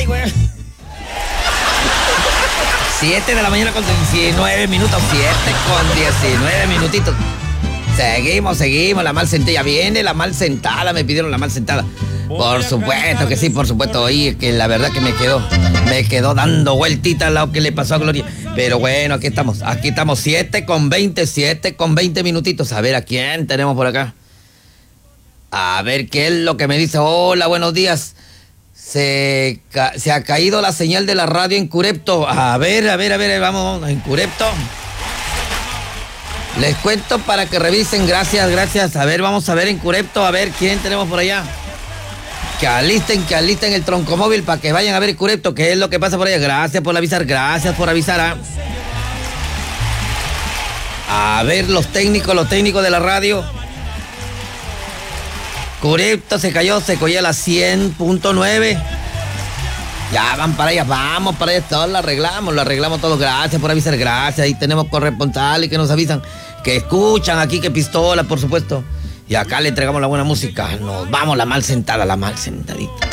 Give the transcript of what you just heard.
güey. 7 de la mañana con 19 minutos. 7 con 19 minutitos. Seguimos, la mal sentada. Ya viene la mal sentada, me pidieron la mal sentada. Por supuesto que sí, por supuesto. Oye, que la verdad que me quedó dando vueltitas lo que le pasó a Gloria. Pero bueno, aquí estamos, 7 con 20 minutitos. A ver, ¿a quién tenemos por acá? A ver, ¿qué es lo que me dice? Hola, buenos días. Se ha caído la señal de la radio en Curepto. A ver, vamos, en Curepto. Les cuento para que revisen, gracias. A ver, vamos a ver en Curepto, a ver quién tenemos por allá. Que alisten el troncomóvil para que vayan a ver Curepto, qué es lo que pasa por allá. Gracias por avisar. A ver, los técnicos de la radio. Curepto se cayó a la 100.9. Ya van para allá, vamos para allá, todo lo arreglamos todo. Gracias por avisar, gracias. Ahí tenemos corresponsales que nos avisan, que escuchan aquí, que pistola, por supuesto. Y acá le entregamos la buena música. Nos vamos, la mal sentadita.